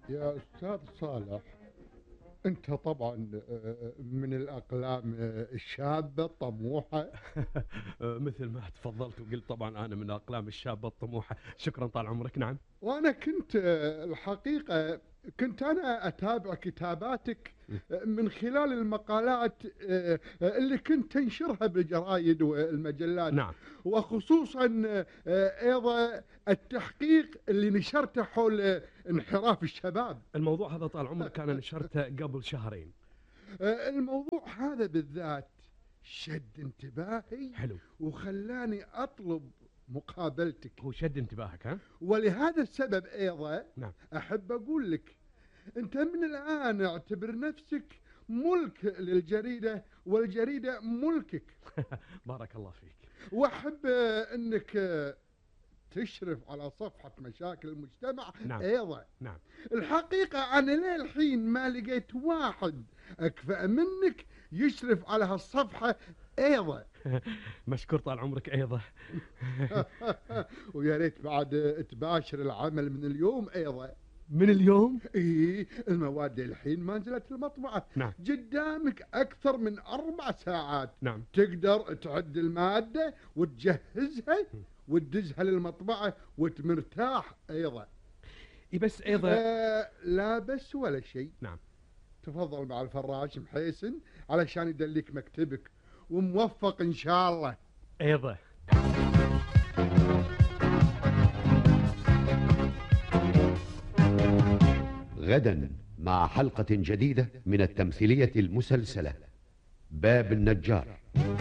يا أستاذ صالح، أنت طبعا من الأقلام الشابة الطموحة. مثل ما تفضلت وقلت، طبعا أنا من الأقلام الشابة الطموحة. شكرا طال عمرك. نعم. وأنا كنت الحقيقة كنت أنا أتابع كتاباتك من خلال المقالات اللي كنت تنشرها بالجرايد والمجلات، نعم. وخصوصا أيضا التحقيق اللي نشرته حول انحراف الشباب. الموضوع هذا طال عمرك أنا نشرته قبل شهرين. الموضوع هذا بالذات شد انتباهي، حلو. وخلاني أطلب مقابلتك. هو شد انتباهك ها؟ ولهذا السبب أيضا نعم. أحب أقول لك، أنت من الآن اعتبر نفسك ملك للجريدة، والجريدة ملكك. بارك الله فيك. وأحب أنك تشرف على صفحة مشاكل المجتمع. نعم. أيضا نعم. الحقيقة أنا للحين ما لقيت واحد أكفأ منك يشرف على هالصفحة أيضا. مشكور طال عمرك أيضا. ويا ريت بعد تباشر العمل من اليوم أيضا. من اليوم؟ إيه، المواد الحين ما نزلت المطبعة. نعم. قدامك أكثر من 4 ساعات. نعم. تقدر تعد المادة وتجهزها وتدزها للمطبعة وتمرتاح أيضا. بس أيضا لا بس ولا شيء. نعم. تفضل مع الفراش محيسن علشان يدليك مكتبك، وموفق إن شاء الله. أيضا. غدا مع حلقة جديدة من التمثيلية المسلسلة باب النجار،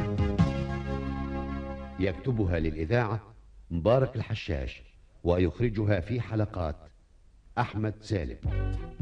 يكتبها للإذاعة مبارك الحشاش، ويخرجها في حلقات أحمد سالم.